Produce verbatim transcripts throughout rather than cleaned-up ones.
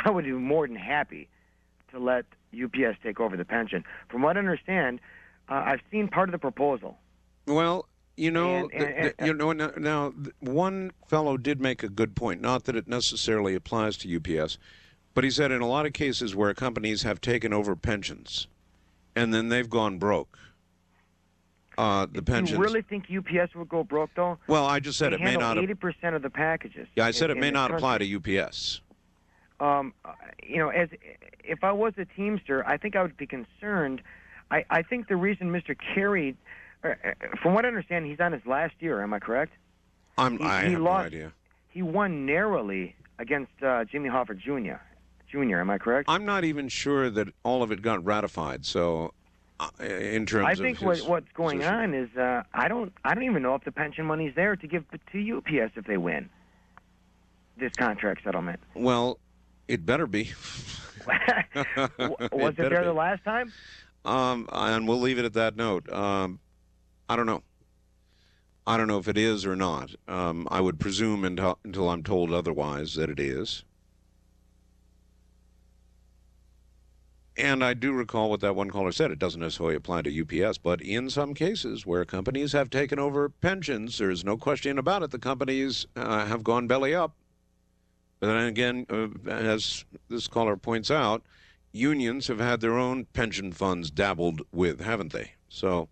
I would be more than happy to let U P S take over the pension. From what I understand, uh, I've seen part of the proposal. Well, you know, And- and- the, the, you know. Now, now, one fellow did make a good point. Not that it necessarily applies to U P S, but he said in a lot of cases where companies have taken over pensions, and then they've gone broke. Uh, the pensions. Do you really think U P S would go broke, though? Well, I just said they it may handle not. eighty percent of the packages. Yeah, I said in, it may in the not apply to country. U P S. Um, you know, as if I was a Teamster, I think I would be concerned. I, I think the reason Mister Kerry, uh, from what I understand, he's on his last year. Am I correct? I'm. He, I he have lost, no idea. He won narrowly against uh, Jimmy Hoffa Junior Junior, am I correct? I'm not even sure that all of it got ratified. So, uh, in terms I of think his what, what's going position. on is uh, I don't I don't even know if the pension money's there to give to U P S if they win this contract settlement. Well, it better be. Was it, better there be. the last time? Um, and we'll leave it at that note. Um, I don't know. I don't know if it is or not. Um, I would presume until, until I'm told otherwise that it is. And I do recall what that one caller said. It doesn't necessarily apply to U P S, but in some cases where companies have taken over pensions, there's no question about it. The companies uh, have gone belly up. But then again, uh, as this caller points out, unions have had their own pension funds dabbled with, haven't they? So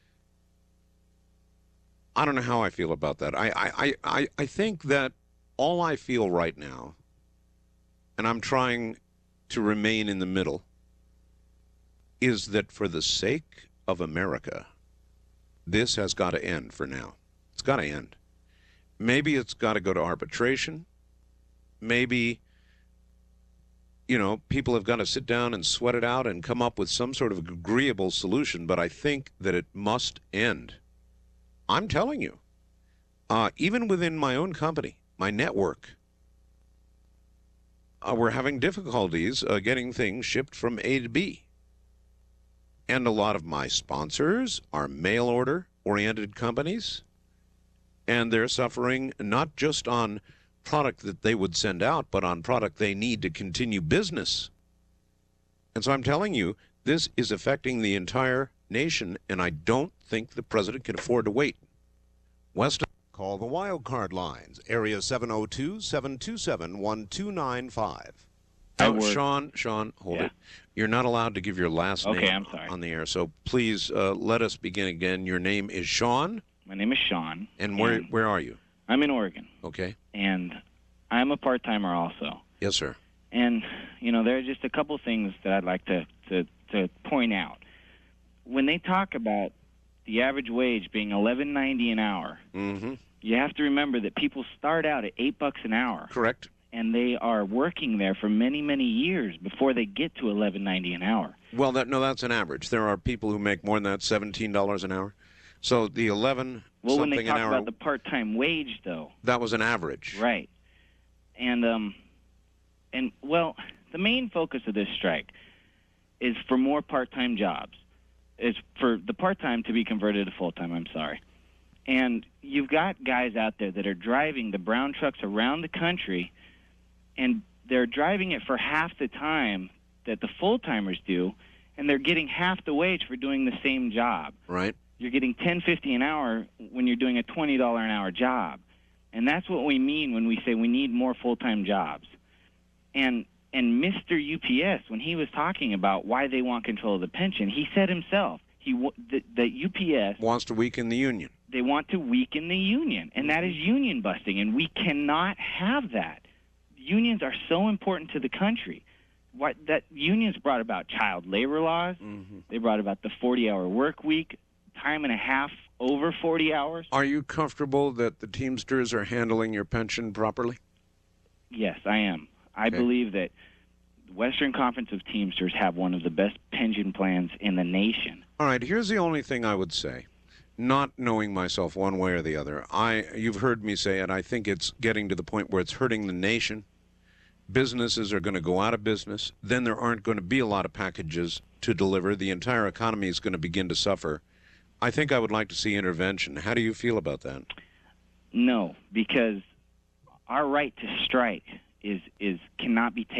I don't know how I feel about that. I, I, I, I think that all I feel right now, and I'm trying to remain in the middle, is that for the sake of America, this has got to end for now. It's got to end. Maybe it's got to go to arbitration. Maybe, you know, people have got to sit down and sweat it out and come up with some sort of agreeable solution, but I think that it must end. I'm telling you, uh, even within my own company, my network, uh, we're having difficulties uh, getting things shipped from A to B. And a lot of my sponsors are mail-order oriented companies, and they're suffering not just on product that they would send out, but on product they need to continue business. And so I'm telling you, this is affecting the entire nation, and I don't think the president can afford to wait. West. Call the wildcard lines, area seven oh two, seven two seven, one two nine five. Oh, Sean, Sean, hold Yeah. it. You're not allowed to give your last Okay, name I'm sorry. on the air, so please uh, let us begin again. Your name is Sean, My name is Sean. and where where are you? I'm in Oregon, Okay. and I'm a part-timer also. Yes, sir. And, you know, there are just a couple things that I'd like to, to, to point out. When they talk about the average wage being eleven ninety an hour, Mm-hmm. you have to remember that people start out at eight bucks an hour, Correct. and they are working there for many, many years before they get to eleven ninety an hour. Well, that no, that's an average. There are people who make more than that, seventeen dollars an hour. So the eleven Well, when something they talk an hour, about the part-time wage, though, that was an average. right? And um, and well, the main focus of this strike is for more part-time jobs. Is for the part-time to be converted to full-time. I'm sorry. And you've got guys out there that are driving the brown trucks around the country, and they're driving it for half the time that the full-timers do, and they're getting half the wage for doing the same job. Right. You're getting ten fifty an hour when you're doing a twenty dollar an hour job. And that's what we mean when we say we need more full-time jobs. And and Mister U P S, when he was talking about why they want control of the pension, he said himself, he w- that, that U P S Wants to weaken the union. they want to weaken the union, and that is union busting, and we cannot have that. Unions are so important to the country. What that unions brought about child labor laws. Mm-hmm. They brought about the forty-hour work week, time and a half over forty hours. Are you comfortable that the Teamsters are handling your pension properly? Yes, I am. I Okay. believe that the Western Conference of Teamsters have one of the best pension plans in the nation. All right, here's the only thing I would say. Not knowing myself one way or the other, I you've heard me say it, I think it's getting to the point where it's hurting the nation. Businesses are going to go out of business. Then there aren't going to be a lot of packages to deliver. The entire economy is going to begin to suffer. I think I would like to see intervention. How do you feel about that? No, because our right to strike is is cannot be taken